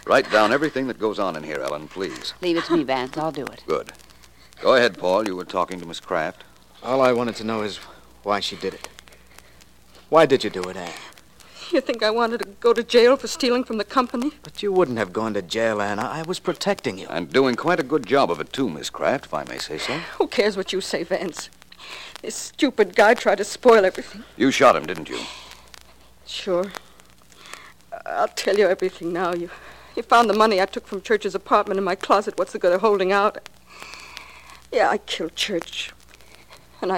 Write down everything that goes on in here, Ellen, please. Leave it to me, Vance. I'll do it. Good. Go ahead, Paul. You were talking to Miss Kraft. All I wanted to know is why she did it. Why did you do it, Anne? You think I wanted to go to jail for stealing from the company? But you wouldn't have gone to jail, Anne. I was protecting you. And doing quite a good job of it, too, Miss Kraft, if I may say so. Who cares what you say, Vance? This stupid guy tried to spoil everything. You shot him, didn't you? Sure. I'll tell you everything now. You found the money I took from Church's apartment in my closet. What's the good of holding out? Yeah, I killed Church. And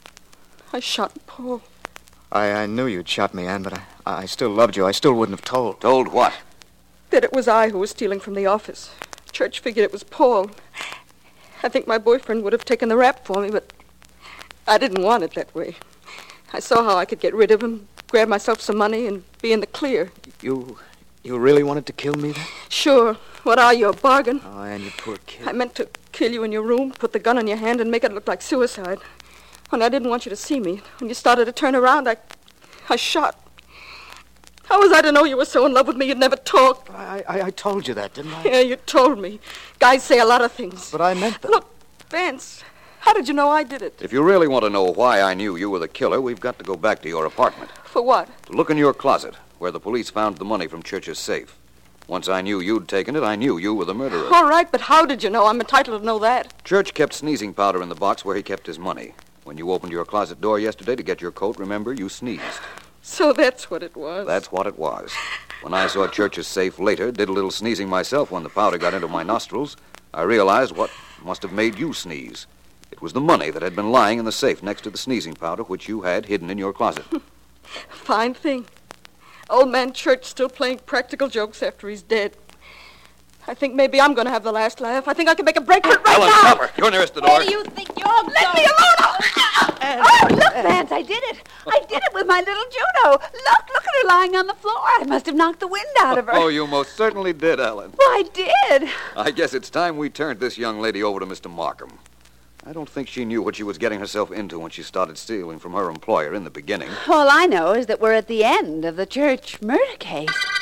I shot Paul. I knew you'd shot me, Anne, but I still loved you. I still wouldn't have told. Told what? That it was I who was stealing from the office. Church figured it was Paul. I think my boyfriend would have taken the rap for me, but I didn't want it that way. I saw how I could get rid of him, grab myself some money, and be in the clear. You really wanted to kill me then? Sure. What are you, a bargain? Oh, Anne, you poor kid. I meant to kill you in your room, put the gun in your hand, and make it look like suicide. When I didn't want you to see me, when you started to turn around, I shot. How was I to know you were so in love with me you'd never talk? I told you that, didn't I? Yeah, you told me. Guys say a lot of things. But I meant that. Look, Vance, how did you know I did it? If you really want to know why I knew you were the killer, we've got to go back to your apartment. For what? To look in your closet, where the police found the money from Church's safe. Once I knew you'd taken it, I knew you were the murderer. All right, but how did you know? I'm entitled to know that. Church kept sneezing powder in the box where he kept his money. When you opened your closet door yesterday to get your coat, remember, you sneezed. So that's what it was. That's what it was. When I saw Church's safe later, did a little sneezing myself when the powder got into my nostrils, I realized what must have made you sneeze. It was the money that had been lying in the safe next to the sneezing powder, which you had hidden in your closet. Fine thing. Old man Church still playing practical jokes after he's dead. I think maybe I'm going to have the last laugh. I think I can make a break for it right Ellen, now. stop her. You're nearest the door. Where do you think you're going? Let me alone! Oh, look, Vance, I did it. I did it with my little Juno. Look at her lying on the floor. I must have knocked the wind out of her. Oh, you most certainly did, Ellen. Well, I did. I guess it's time we turned this young lady over to Mr. Markham. I don't think she knew what she was getting herself into when she started stealing from her employer in the beginning. All I know is that we're at the end of the Church murder case.